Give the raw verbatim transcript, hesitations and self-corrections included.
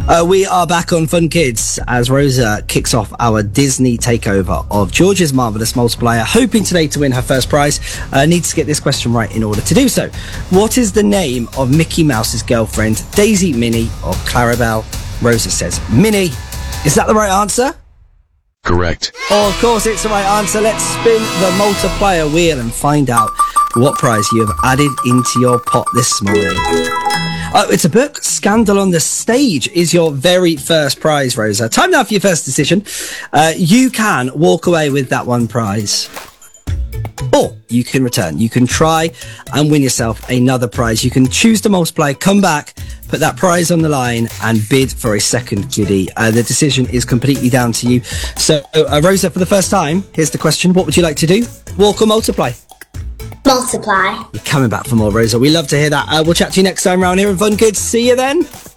Uh, we are back on Fun Kids as Rosa kicks off our Disney takeover of George's Marvellous Multiplier, hoping today to win her first prize. Uh, needs to get this question right in order to do so. What is the name of Mickey Mouse's girlfriend? Daisy, Minnie, or Clarabelle? Rosa says Minnie. Is that the right answer? Correct. Oh, of course it's the right answer. Let's spin the multiplier wheel and find out what prize you have added into your pot this morning. Oh, it's a book. Scandal on the Stage is your very first prize, Rosa. Time now for your first decision. Uh, you can walk away with that one prize, or you can return. You can try and win yourself another prize. You can choose to multiply, come back, put that prize on the line and bid for a second goodie. Uh, the decision is completely down to you. So, uh, Rosa, for the first time, here's the question. What would you like to do? Walk or multiply? Multiply. You're coming back for more, Rosa. We love to hear that. Uh, we'll chat to you next time round here in Fun Kids. See you then.